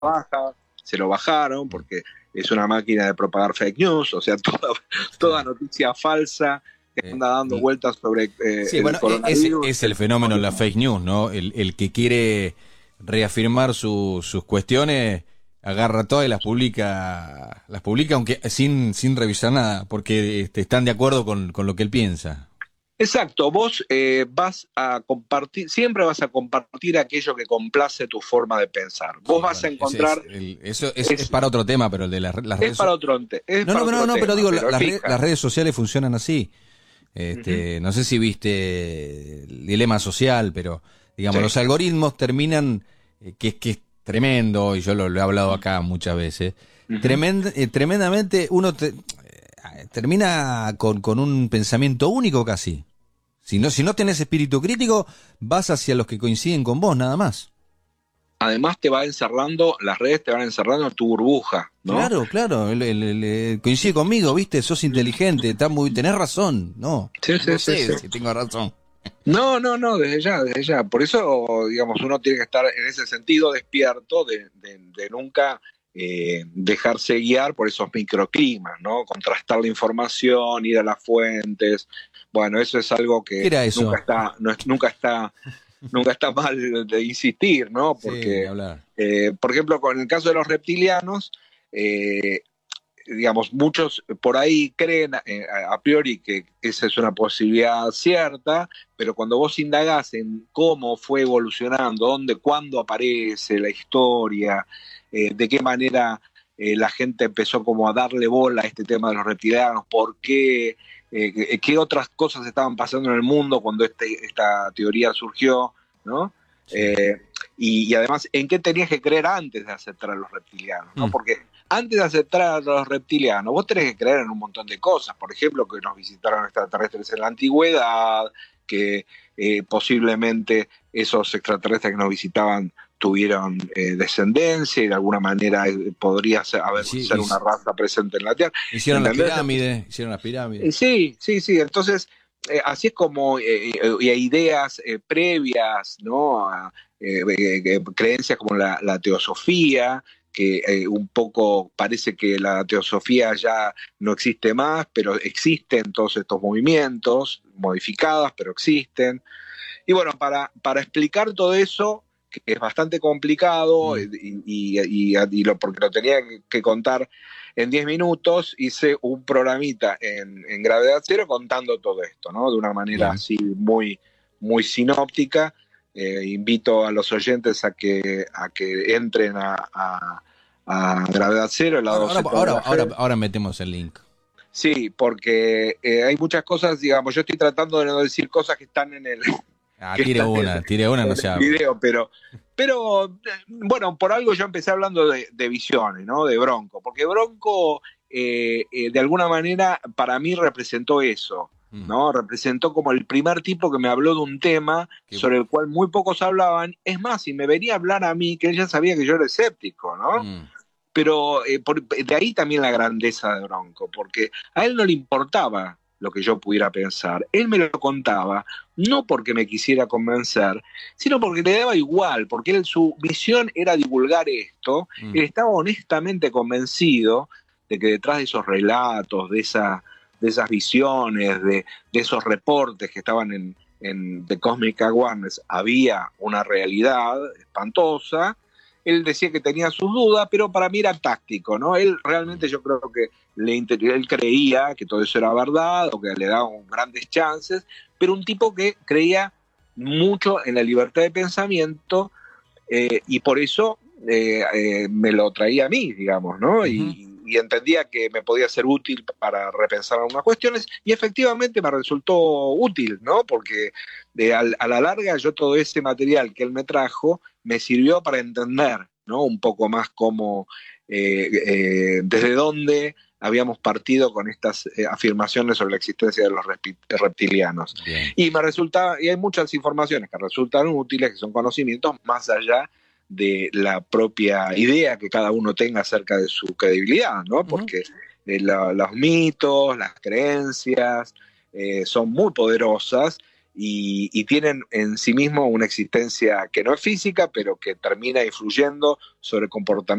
baja, se lo bajaron porque es una máquina de propagar fake news, o sea, toda noticia falsa que anda dando vueltas sobre Sí, el bueno, coronavirus. es el fenómeno de la fake news, ¿no? El que quiere reafirmar sus cuestiones agarra todas y las publica aunque sin revisar nada, porque están de acuerdo con lo que él piensa. Exacto, vos vas a compartir, siempre vas a compartir aquello que complace tu forma de pensar. Vos Sí, vas a bueno, encontrar, eso es para otro tema, pero el de las es redes. para otro, es No, no, para no, otro no, pero tema, digo, pero las fija. redes sociales funcionan así. Ujú. No sé si viste el dilema social, pero digamos, Sí. los algoritmos terminan, que es tremendo, y yo lo he hablado acá muchas veces, Ujú. tremendamente termina con un pensamiento único casi. Si no tenés espíritu crítico, vas hacia los que coinciden con vos, nada más. Además te va encerrando, las redes te van encerrando en tu burbuja, ¿no? Claro, claro, coincide conmigo, ¿viste? Sos inteligente, tenés razón. No, Sí, no sí, sí, sí. sé si tengo razón. No, no, no, desde ya, desde ya. Por eso, digamos, uno tiene que estar en ese sentido despierto de nunca dejarse guiar por esos microclimas, ¿no? Contrastar la información, ir a las fuentes. Bueno, eso es algo ¿Qué que era nunca eso? está, nunca está mal de insistir, ¿no? Sí, ni Porque, hablar. por ejemplo, con el caso de los reptilianos, eh, digamos, muchos por ahí creen a priori que esa es una posibilidad cierta, pero cuando vos indagás en cómo fue evolucionando, dónde, cuándo aparece la historia, de qué manera la gente empezó como a darle bola a este tema de los reptilianos, por qué, qué otras cosas estaban pasando en el mundo cuando esta teoría surgió, ¿no? Sí. Eh, y además, ¿en qué tenías que creer antes de aceptar a los reptilianos? ¿No? Mm. Porque antes de aceptar a los reptilianos, vos tenés que creer en un montón de cosas. Por ejemplo, que nos visitaron extraterrestres en la antigüedad, que posiblemente esos extraterrestres que nos visitaban tuvieron descendencia y de alguna manera podría Y ser una raza presente en la Tierra. ¿Entendés? hicieron las pirámides. Sí, sí, sí. Entonces, así es como ideas previas, ¿no? A, creencias como la teosofía, que un poco parece que la teosofía ya no existe más, pero existen todos estos movimientos, modificadas, pero existen. Y bueno, para explicar todo eso, que es bastante complicado, Mm. porque lo tenía que contar en 10 minutos, hice un programita en Gravedad Cero contando todo esto, ¿no? De una manera Bien. así muy sinóptica. Invito a los oyentes a que entren a Gravedad Cero, el lado Z de la fe. Ahora metemos el link. Sí, porque hay muchas cosas, digamos, yo estoy tratando de no decir cosas que están Ah, que están tire una, no en el sea. video, pero bueno, por algo yo empecé hablando de visiones, ¿no? De Bronco, porque Bronco de alguna manera para mí representó eso, Mm, ¿no? Representó como el primer tipo que me habló de un tema que, sobre el cual muy pocos hablaban, es más, si me venía a hablar a mí, que él ya sabía que yo era escéptico, ¿no? mm, Pero de ahí también la grandeza de Bronco, porque a él no le importaba lo que yo pudiera pensar. Él me lo contaba, no porque me quisiera convencer, sino porque le daba igual, porque su visión era divulgar esto. mm. Él estaba honestamente convencido de que detrás de esos relatos, de esas visiones, de esos reportes que estaban en The Cosmic Awareness, había una realidad espantosa. Él decía que tenía sus dudas, pero para mí era táctico, ¿no? Él realmente yo creo que él creía que todo eso era verdad o que le daban grandes chances, pero un tipo que creía mucho en la libertad de pensamiento y por eso me lo traía a mí, digamos, ¿no? Ujú. Y entendía que me podía ser útil para repensar algunas cuestiones y efectivamente me resultó útil, ¿no? Porque a la larga yo todo ese material que él me trajo me sirvió para entender, ¿no? Un poco más cómo, desde dónde habíamos partido con estas afirmaciones sobre la existencia de los reptilianos. Bien. Y hay muchas informaciones que resultan útiles, que son conocimientos más allá de la propia idea que cada uno tenga acerca de su credibilidad, ¿no? Ujú. Porque los mitos, las creencias son muy poderosas y tienen en sí mismo una existencia que no es física, pero que termina influyendo sobre el comportamiento